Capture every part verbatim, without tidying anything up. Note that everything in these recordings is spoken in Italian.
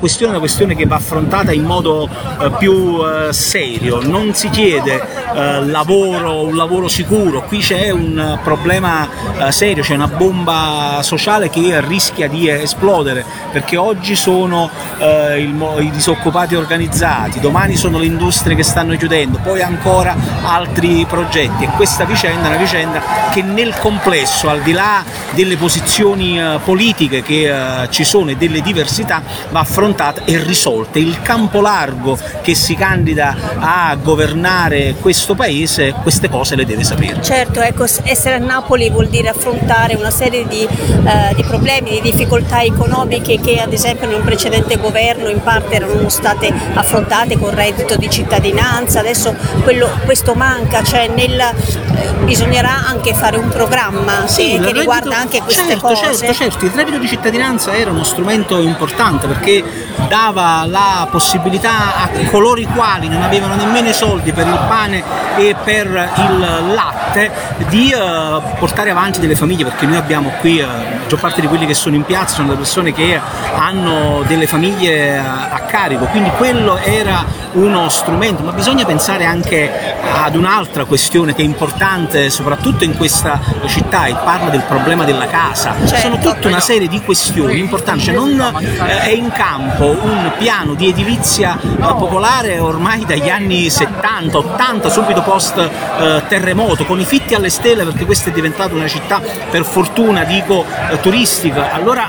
questione è una questione che va affrontata in modo eh, più eh, serio. Non si chiede eh, lavoro, un lavoro sicuro, qui c'è un problema eh, serio, c'è una bomba sociale che rischia di esplodere, perché oggi sono eh, il, i disoccupati organizzati, domani sono le industrie che stanno chiudendo, poi ancora altri progetti, e questa vicenda è una vicenda che nel complesso, al di là delle posizioni eh, politiche che eh, ci sono e delle diversità, va affrontata e risolta. Il campo largo che si candida a governare questo paese queste cose le deve sapere. Certo, ecco, essere a Napoli vuol dire affrontare una serie di, eh, di problemi, di difficoltà economiche che ad esempio nel precedente governo in parte erano state affrontate con il reddito di cittadinanza. Adesso quello, questo manca, cioè nel, eh, bisognerà anche fare un programma sì, che, che reddito, riguarda anche queste certo, cose. Certo, certo, il reddito di cittadinanza era uno strumento importante perché dava la possibilità a coloro i quali non avevano nemmeno i soldi per il pane e per il latte di uh, portare avanti delle famiglie, perché noi abbiamo qui uh, la maggior parte di quelli che sono in piazza sono delle persone che hanno delle famiglie uh, a carico, quindi quello era uno strumento. Ma bisogna pensare anche ad un'altra questione che è importante soprattutto in questa città, e parla del problema della casa. Certo. Sono tutta una serie di questioni importanti, cioè non eh, è in campo un piano di edilizia eh, popolare ormai dagli anni settanta ottanta, subito post eh, terremoto, con i fitti alle stelle, perché questa è diventata una città, per fortuna dico, eh, turistica. Allora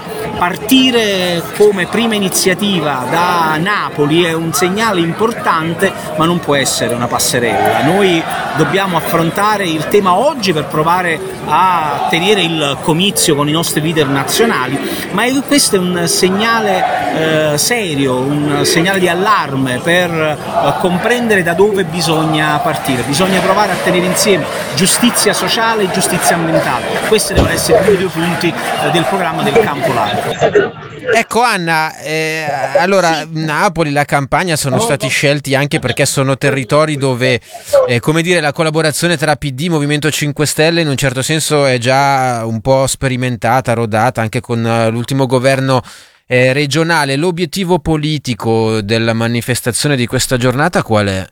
partire come prima iniziativa da Napoli è un segnale importante, ma non può essere una passerella. Noi dobbiamo affrontare il tema oggi per provare a tenere il comizio con i nostri leader nazionali, ma questo è un segnale eh, serio, un segnale di allarme per eh, comprendere da dove bisogna partire. Bisogna provare a tenere insieme giustizia sociale e giustizia ambientale. Questi devono essere i due punti eh, del programma del Campo Largo. Ecco Anna, eh, allora Napoli, la Campania sono stati scelti anche perché sono territori dove, eh, come dire, la collaborazione tra P D, Movimento cinque Stelle in un certo senso è già un po' sperimentata, rodata anche con uh, l'ultimo governo eh, regionale. L'obiettivo politico della manifestazione di questa giornata qual è?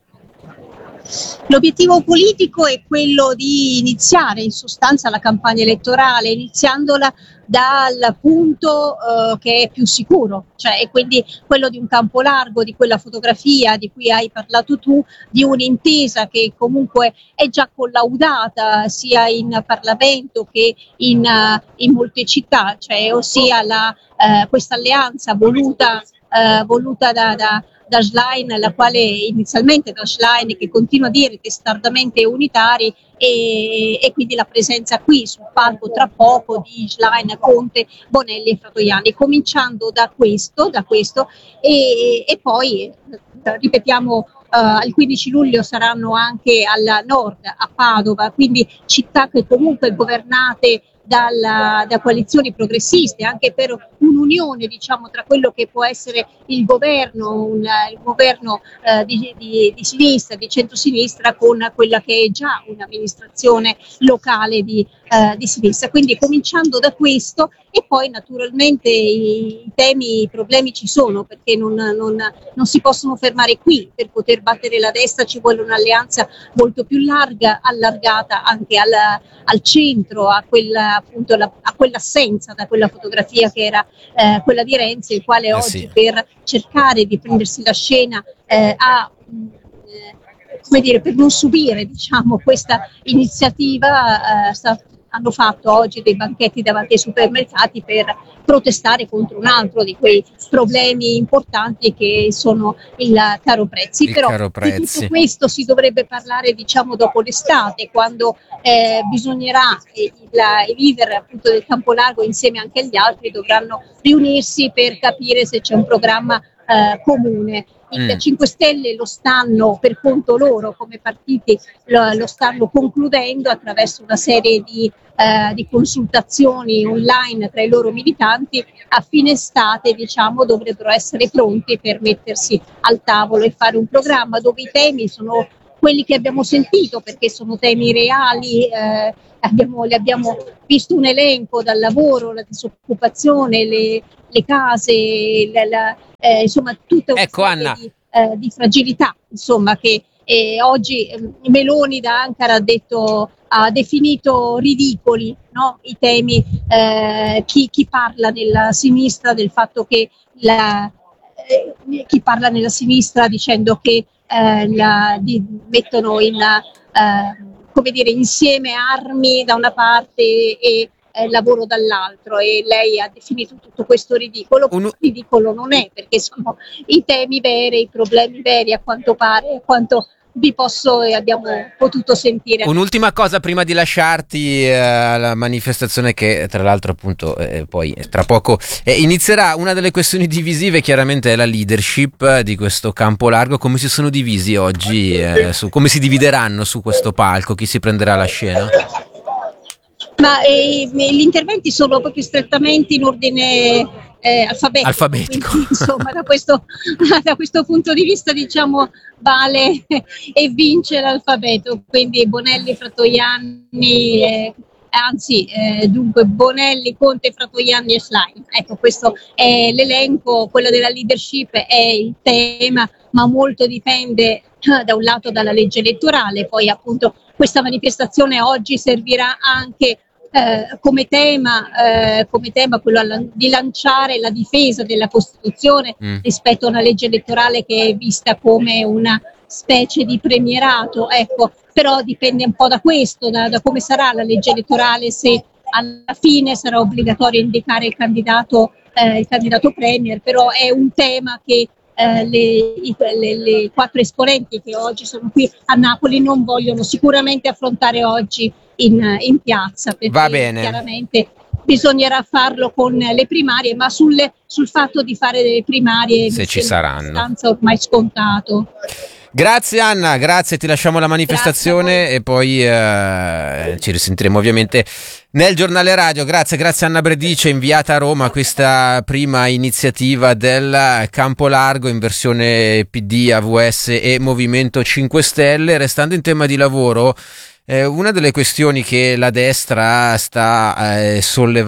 L'obiettivo politico è quello di iniziare in sostanza la campagna elettorale, iniziandola dal punto eh, che è più sicuro, cioè è quindi quello di un campo largo, di quella fotografia di cui hai parlato tu, di un'intesa che comunque è già collaudata sia in Parlamento che in, uh, in molte città, cioè ossia la, uh, questa alleanza voluta, uh, voluta da, da da Schlein, la quale inizialmente da Schlein, che continua a dire testardamente unitari, e, e quindi la presenza qui sul palco tra poco di Schlein, Conte, Bonelli e Fratoianni, cominciando da questo, da questo e, e poi ripetiamo. Uh, il quindici luglio saranno anche al nord, a Padova, quindi città che comunque governate dalla, da coalizioni progressiste, anche per un'unione diciamo tra quello che può essere il governo, un, il governo uh, di, di, di sinistra, di centrosinistra, con quella che è già un'amministrazione locale di, uh, di sinistra. Quindi cominciando da questo, e poi naturalmente i, i temi, i problemi ci sono, perché non, non, non si possono fermare qui. Per poter battere la destra ci vuole un'alleanza molto più larga, allargata anche al, al centro, a, quella, appunto, la, a quell'assenza da quella fotografia che era eh, quella di Renzi, il quale eh oggi sì. per cercare di prendersi la scena eh, ha eh, come dire, per non subire diciamo questa iniziativa eh, sta hanno fatto oggi dei banchetti davanti ai supermercati per protestare contro un altro di quei problemi importanti che sono il caro prezzi. Il Però caro prezzi. Di tutto questo si dovrebbe parlare diciamo dopo l'estate, quando eh, bisognerà eh, il, i leader appunto del Campo Largo insieme anche agli altri dovranno riunirsi per capire se c'è un programma eh, comune. I mm. cinque Stelle lo stanno per conto loro come partiti, lo, lo stanno concludendo attraverso una serie di, eh, di consultazioni online tra i loro militanti. A fine estate diciamo dovrebbero essere pronti per mettersi al tavolo e fare un programma dove i temi sono quelli che abbiamo sentito, perché sono temi reali, eh, abbiamo, li abbiamo visto un elenco: dal lavoro, la disoccupazione, le, le case, la, la, eh, insomma tutta una Ecco, serie Anna. di, eh, di fragilità, insomma, che eh, oggi eh, Meloni da Ankara ha detto, ha definito ridicoli, no? I temi, eh, chi, chi parla nella sinistra del fatto che la, eh, chi parla nella sinistra dicendo che eh, la, di, mettono in, eh, come dire, insieme armi da una parte e eh, lavoro dall'altro, e lei ha definito tutto questo ridicolo. Un... Ridicolo non è, perché sono i temi veri, i problemi veri, a quanto pare, a quanto vi posso e abbiamo potuto sentire. Un'ultima cosa prima di lasciarti eh, alla manifestazione, che tra l'altro appunto eh, poi tra poco eh, inizierà. Una delle questioni divisive chiaramente è la leadership di questo campo largo. Come si sono divisi oggi, eh, su, come si divideranno su questo palco, chi si prenderà la scena? Ma eh, gli interventi sono proprio strettamente in ordine eh, alfabetico, alfabetico. Quindi, insomma, da questo, da questo punto di vista, diciamo, vale e vince l'alfabeto. Quindi Bonelli, Fratoianni, eh, anzi, eh, dunque Bonelli, Conte, Fratoianni e Schlein. Ecco, questo è l'elenco. Quello della leadership è il tema, ma molto dipende da un lato dalla legge elettorale. Poi appunto questa manifestazione oggi servirà anche Eh, come tema, eh, come tema quello alla, di lanciare la difesa della Costituzione mm. rispetto a una legge elettorale che è vista come una specie di premierato. Ecco, però dipende un po' da questo, da, da come sarà la legge elettorale, se alla fine sarà obbligatorio indicare il candidato, eh, il candidato premier. Però è un tema che eh, le, i, le, le quattro esponenti che oggi sono qui a Napoli non vogliono sicuramente affrontare oggi In, in piazza, perché Va bene. Chiaramente bisognerà farlo con le primarie, ma sulle, sul fatto di fare delle primarie se ci saranno, abbastanza ormai scontato. Grazie Anna, grazie, ti lasciamo la manifestazione e poi eh, ci risentiremo ovviamente nel giornale radio. Grazie, grazie Anna Bredice, inviata a Roma, questa prima iniziativa del Campo Largo in versione P D, A V S e Movimento cinque Stelle. Restando in tema di lavoro, Eh, una delle questioni che la destra sta eh,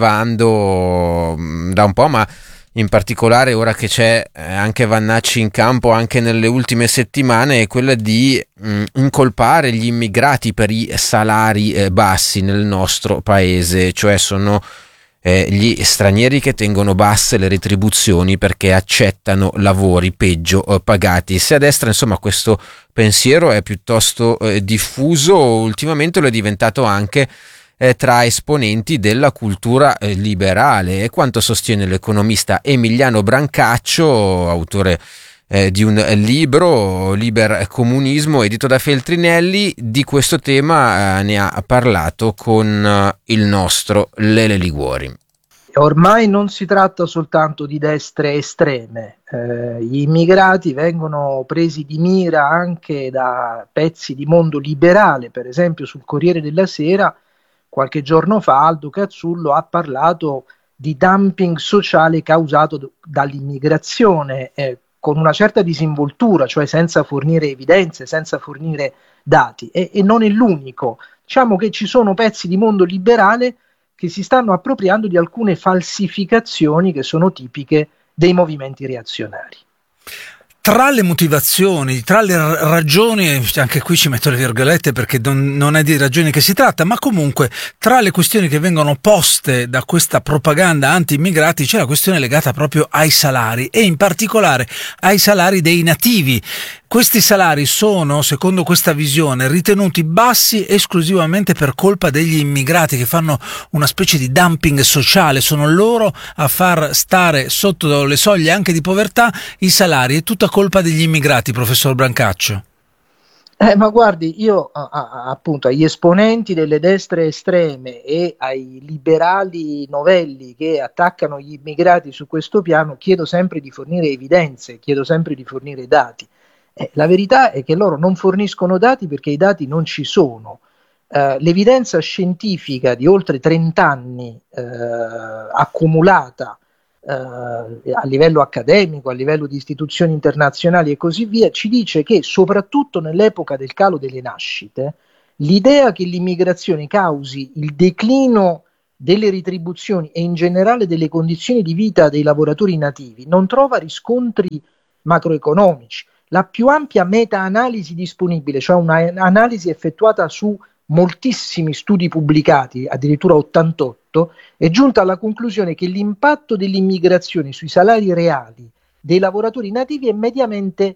sollevando mh, da un po', ma in particolare ora che c'è eh, anche Vannacci in campo, anche nelle ultime settimane, è quella di mh, incolpare gli immigrati per i salari eh, bassi nel nostro paese, cioè sono eh, gli stranieri che tengono basse le retribuzioni perché accettano lavori peggio eh, pagati. Se a destra insomma questo pensiero è piuttosto eh, diffuso, ultimamente lo è diventato anche eh, tra esponenti della cultura eh, liberale, e quanto sostiene l'economista Emiliano Brancaccio, autore eh, di un libro, Liber Comunismo, edito da Feltrinelli. Di questo tema eh, ne ha parlato con eh, il nostro Lele Liguori. Ormai non si tratta soltanto di destre estreme, eh, gli immigrati vengono presi di mira anche da pezzi di mondo liberale. Per esempio sul Corriere della Sera qualche giorno fa Aldo Cazzullo ha parlato di dumping sociale causato d- dall'immigrazione, eh, con una certa disinvoltura, cioè senza fornire evidenze, senza fornire dati, e, e non è l'unico. Diciamo che ci sono pezzi di mondo liberale che si stanno appropriando di alcune falsificazioni che sono tipiche dei movimenti reazionari. Tra le motivazioni, tra le ragioni, anche qui ci metto le virgolette perché non, non è di ragioni che si tratta, ma comunque tra le questioni che vengono poste da questa propaganda anti-immigrati c'è la questione legata proprio ai salari, e in particolare ai salari dei nativi. Questi salari sono, secondo questa visione, ritenuti bassi esclusivamente per colpa degli immigrati, che fanno una specie di dumping sociale. Sono loro a far stare sotto le soglie anche di povertà i salari. È tutta colpa degli immigrati, professor Brancaccio. Eh, ma guardi, io a, a, appunto agli esponenti delle destre estreme e ai liberali novelli che attaccano gli immigrati su questo piano chiedo sempre di fornire evidenze, chiedo sempre di fornire dati. Eh, la verità è che loro non forniscono dati perché i dati non ci sono. Eh, l'evidenza scientifica di oltre trenta anni eh, accumulata eh, a livello accademico, a livello di istituzioni internazionali e così via, ci dice che soprattutto nell'epoca del calo delle nascite, l'idea che l'immigrazione causi il declino delle retribuzioni e in generale delle condizioni di vita dei lavoratori nativi non trova riscontri macroeconomici. La più ampia meta-analisi disponibile, cioè un'analisi effettuata su moltissimi studi pubblicati, addirittura ottantotto, è giunta alla conclusione che l'impatto dell'immigrazione sui salari reali dei lavoratori nativi è mediamente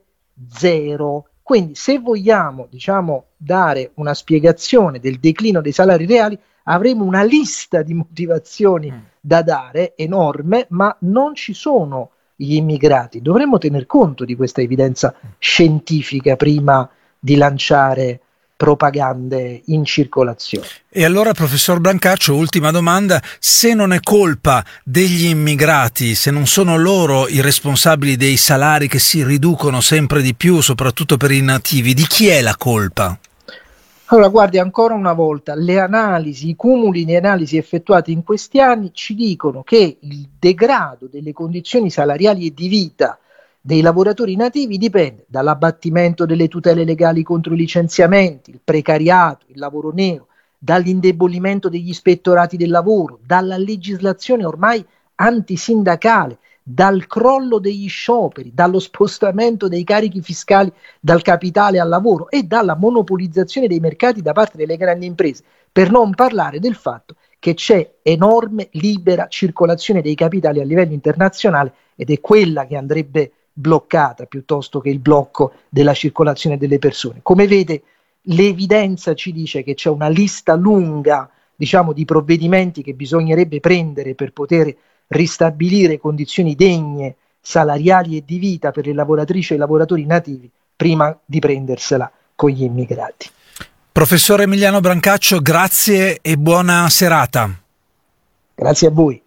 zero. Quindi se vogliamo, diciamo, dare una spiegazione del declino dei salari reali, avremo una lista di motivazioni da dare enorme, ma non ci sono gli immigrati. Dovremmo tener conto di questa evidenza scientifica prima di lanciare propagande in circolazione. E allora, professor Brancaccio, ultima domanda: se non è colpa degli immigrati, se non sono loro i responsabili dei salari che si riducono sempre di più, soprattutto per i nativi, di chi è la colpa? Allora, guardi, ancora una volta, le analisi, i cumuli di analisi effettuati in questi anni ci dicono che il degrado delle condizioni salariali e di vita dei lavoratori nativi dipende dall'abbattimento delle tutele legali contro i licenziamenti, il precariato, il lavoro nero, dall'indebolimento degli ispettorati del lavoro, dalla legislazione ormai antisindacale, dal crollo degli scioperi, dallo spostamento dei carichi fiscali dal capitale al lavoro e dalla monopolizzazione dei mercati da parte delle grandi imprese, per non parlare del fatto che c'è enorme libera circolazione dei capitali a livello internazionale ed è quella che andrebbe bloccata piuttosto che il blocco della circolazione delle persone. Come vede, l'evidenza ci dice che c'è una lista lunga, diciamo, di provvedimenti che bisognerebbe prendere per poter ristabilire condizioni degne, salariali e di vita per le lavoratrici e i lavoratori nativi prima di prendersela con gli immigrati. Professore Emiliano Brancaccio, grazie e buona serata. Grazie a voi.